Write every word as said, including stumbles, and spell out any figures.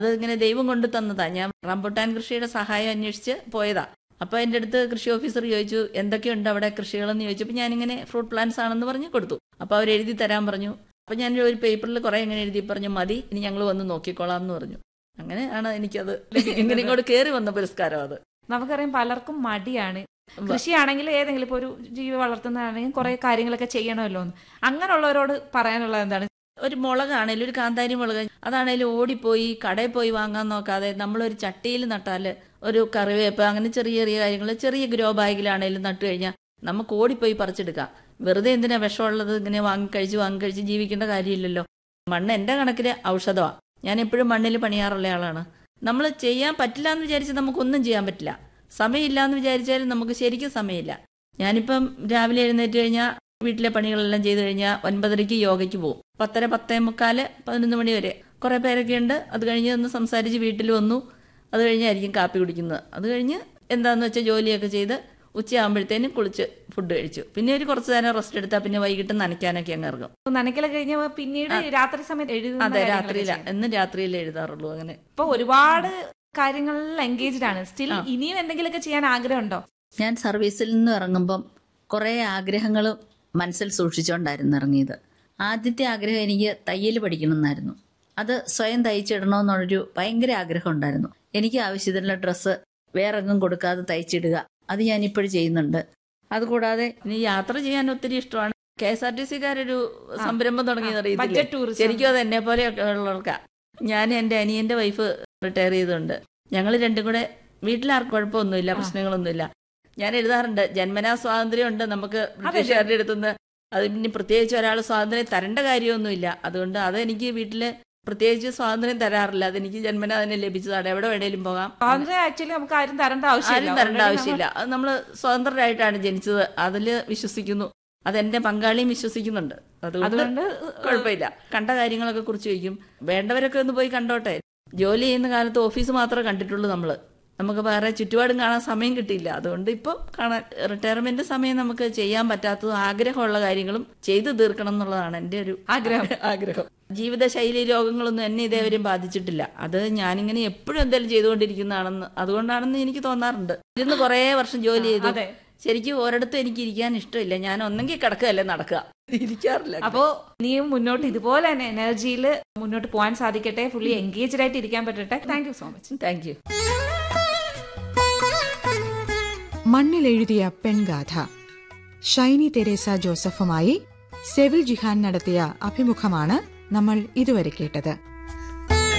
അത് ഇങ്ങനെ ദൈവം കൊണ്ട് തന്നതാ. ഞാൻ റംബുട്ടാൻ കൃഷിയുടെ സഹായം അന്വേഷിച്ച് പോയതാ. അപ്പൊ എൻ്റെ അടുത്ത് കൃഷി ഓഫീസർ ചോദിച്ചു എന്തൊക്കെയുണ്ട് അവിടെ കൃഷികളെന്ന് ചോദിച്ചപ്പോൾ ഞാനിങ്ങനെ ഫ്രൂട്ട് പ്ലാന്റ്സ് ആണെന്ന് പറഞ്ഞ് കൊടുത്തു. അപ്പൊ അവർ എഴുതി തരാൻ പറഞ്ഞു. അപ്പൊ ഞാൻ ഒരു പേപ്പറിൽ കുറെ ഇങ്ങനെ എഴുതി പറഞ്ഞു മതി, ഇനി ഞങ്ങൾ വന്ന് നോക്കിക്കോളാം എന്ന് പറഞ്ഞു. അങ്ങനെയാണ് എനിക്കത് ഇങ്ങനെ ഇങ്ങോട്ട് കയറി വന്ന പുരസ്കാരം. അത് നമുക്കറിയാം പലർക്കും മടിയാണ്. കൃഷിയാണെങ്കിൽ ഏതെങ്കിലും ഇപ്പൊ ഒരു ജീവി വളർത്തുന്നതാണെങ്കിൽ കുറെ കാര്യങ്ങളൊക്കെ ചെയ്യണമല്ലോ എന്ന്. അങ്ങനെയുള്ളവരോട് പറയാനുള്ളത് എന്താണ്? ഒരു മുളകാണേലും ഒരു കാന്താരി മുളക് അതാണേലും ഓടിപ്പോയി കടയിൽ പോയി വാങ്ങാൻ നോക്കാതെ നമ്മളൊരു ചട്ടിയിൽ നട്ടാല് ഒരു കറിവേപ്പ് അങ്ങനെ ചെറിയ ചെറിയ കാര്യങ്ങൾ ചെറിയ ഗ്രോ ബാഗിലാണേലും നട്ടു കഴിഞ്ഞാൽ നമുക്ക് ഓടിപ്പോയി പറിച്ചെടുക്കാം. വെറുതെ എന്തിനാ വിഷമുള്ളത് ഇങ്ങനെ വാങ്ങി കഴിച്ച് വാങ്ങി കഴിച്ച് ജീവിക്കേണ്ട കാര്യമില്ലല്ലോ. മണ്ണ് എൻ്റെ കണക്കിന് ഔഷധമാണ്. ഞാൻ എപ്പോഴും മണ്ണിൽ പണിയാറുള്ള ആളാണ്. നമ്മൾ ചെയ്യാൻ പറ്റില്ല എന്ന് വിചാരിച്ച് നമുക്കൊന്നും ചെയ്യാൻ പറ്റില്ല. സമയമില്ല എന്ന് വിചാരിച്ചാലും നമുക്ക് ശരിക്കും സമയമില്ല. ഞാനിപ്പം രാവിലെ എഴുന്നേറ്റ് കഴിഞ്ഞാൽ വീട്ടിലെ പണികളെല്ലാം ചെയ്ത് കഴിഞ്ഞാൽ ഒൻപതരയ്ക്ക് യോഗയ്ക്ക് പോകും. പത്തര പത്തേ മുക്കാല് പതിനൊന്ന് മണി വരെ കുറെ പേരൊക്കെ ഉണ്ട്. അത് കഴിഞ്ഞ് ഒന്ന് സംസാരിച്ച് വീട്ടിൽ വന്നു. അത് കഴിഞ്ഞായിരിക്കും കാപ്പി കുടിക്കുന്നത്. അത് കഴിഞ്ഞ് എന്താന്ന് വെച്ചാൽ ജോലിയൊക്കെ ചെയ്ത് ഉച്ചയാകുമ്പോഴത്തേനും കുളിച്ച് ഫുഡ് കഴിച്ചു. പിന്നെ ഒരു കുറച്ച് നേരം റെസ്റ്റ് എടുത്താൽ പിന്നെ വൈകിട്ട് നനയ്ക്കാനൊക്കെ അങ്ങ് ഇറങ്ങും. നനയ്ക്കലൊക്കെ കഴിഞ്ഞ പിന്നീട് രാത്രി സമയത്ത് എഴുതും. അതെ, രാത്രിയില എന്നും രാത്രിയിലേ എഴുതാറുള്ളൂ. അങ്ങനെ ഇപ്പൊ ഒരുപാട് കാര്യങ്ങളിൽ എൻഗേജ്ഡ് ആണ്. സ്റ്റിൽ ഇനിയും എന്തെങ്കിലുമൊക്കെ ചെയ്യാൻ ആഗ്രഹമുണ്ടോ? ഞാൻ സർവീസിൽ നിന്ന് ഇറങ്ങുമ്പം കുറെ ആഗ്രഹങ്ങളും മനസ്സിൽ സൂക്ഷിച്ചുകൊണ്ടായിരുന്നു ഇറങ്ങിയത്. ആദ്യത്തെ ആഗ്രഹം എനിക്ക് തയ്യൽ പഠിക്കണമെന്നായിരുന്നു. അത് സ്വയം തയ്ച്ചിടണമെന്നുള്ളൊരു ഭയങ്കര ആഗ്രഹം ഉണ്ടായിരുന്നു. എനിക്ക് ആവശ്യത്തിനുള്ള ഡ്രസ്സ് വേറെ എങ്ങും കൊടുക്കാതെ തയ്ച്ചിടുക, അത് ഞാൻ ഇപ്പോഴും ചെയ്യുന്നുണ്ട്. അതുകൂടാതെ ഇനി യാത്ര ചെയ്യാൻ ഒത്തിരി ഇഷ്ടമാണ്. കെ എസ് ആർ ടി സിക്കാരൊരു സംരംഭം തുടങ്ങിയത് ശരിക്കും അത് എന്നെ പോലെ ഉള്ളവർക്കാ. ഞാൻ എൻ്റെ അനിയന്റെ വൈഫ് റിട്ടയർ ചെയ്തിട്ടുണ്ട്. ഞങ്ങൾ രണ്ടും കൂടെ വീട്ടിലാർക്കും കുഴപ്പമൊന്നുമില്ല, പ്രശ്നങ്ങളൊന്നുമില്ല. ഞാൻ എഴുതാറുണ്ട് ജന്മനാ സ്വാതന്ത്ര്യം ഉണ്ട് നമുക്ക് ബ്രിട്ടീഷുകാരുടെ അടുത്തുനിന്ന്. അത് പിന്നെ പ്രത്യേകിച്ച് ഒരാൾ സ്വാതന്ത്ര്യം തരേണ്ട കാര്യമൊന്നുമില്ല. അതുകൊണ്ട് അതെനിക്ക് വീട്ടില് പ്രത്യേകിച്ച് സ്വാതന്ത്ര്യം തരാറില്ല. അതെനിക്ക് ജന്മന തന്നെ ലഭിച്ചതാണ്. എവിടെ വേണേലും പോകാം. ആക്ച്വലി നമുക്ക് ആരും തരേണ്ട ആരും തരേണ്ട ആവശ്യമില്ല. അത് നമ്മൾ സ്വതന്ത്രരായിട്ടാണ് ജനിച്ചത്. അതില് വിശ്വസിക്കുന്നു. അതെന്റെ പങ്കാളിയും വിശ്വസിക്കുന്നുണ്ട്. അതുകൊണ്ട് കുഴപ്പമില്ല. കണ്ട കാര്യങ്ങളൊക്കെ കുറിച്ച് ചോദിക്കും. വേണ്ടവരൊക്കെ ഒന്ന് പോയി കണ്ടോട്ടെ. ജോലി ചെയ്യുന്ന കാലത്ത് ഓഫീസ് മാത്രമേ കണ്ടിട്ടുള്ളൂ നമ്മള്. നമുക്ക് വേറെ ചുറ്റുപാടും കാണാൻ സമയം കിട്ടിയില്ല. അതുകൊണ്ട് ഇപ്പം കാണാൻ റിട്ടയർമെന്റ് സമയം നമുക്ക് ചെയ്യാൻ പറ്റാത്തതും ആഗ്രഹമുള്ള കാര്യങ്ങളും ചെയ്തു തീർക്കണം എന്നുള്ളതാണ് എൻ്റെ ഒരു ആഗ്രഹം ആഗ്രഹം ജീവിതശൈലി രോഗങ്ങളൊന്നും എന്നെ ഇതേവരെയും ബാധിച്ചിട്ടില്ല. അത് ഞാനിങ്ങനെ എപ്പോഴും എന്തെങ്കിലും ചെയ്തുകൊണ്ടിരിക്കുന്നതാണെന്ന് അതുകൊണ്ടാണെന്ന് എനിക്ക് തോന്നാറുണ്ട്. ഇരുന്ന് കുറേ വർഷം ജോലി ചെയ്തു. ശരിക്കും ഒരിടത്തും എനിക്ക് ഇരിക്കാൻ ഇഷ്ടമില്ല. ഞാൻ ഒന്നെങ്കിൽ കിടക്കുകയല്ലേ നടക്കുക, ഇരിക്കാറില്ല. അപ്പോ നീയും മുന്നോട്ട് ഇതുപോലെ തന്നെ എനർജിയിൽ മുന്നോട്ട് പോകാൻ സാധിക്കട്ടെ. ഫുള്ളി എൻഗേജ്ഡ് ആയിട്ട് ഇരിക്കാൻ പറ്റട്ടെ. Thank you so much. Thank you. മണ്ണിലെഴുതിയ പെൺഗാഥ. Shiny Teresa ജോസഫുമായി Sevil Jihan നടത്തിയ അഭിമുഖമാണ് നമ്മൾ ഇതുവരെ കേട്ടത്.